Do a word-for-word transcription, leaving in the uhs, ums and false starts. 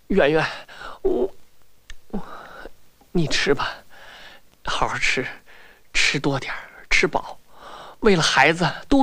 圆圆，我我，你吃吧，好好吃，吃多点儿，吃饱，为了孩子多。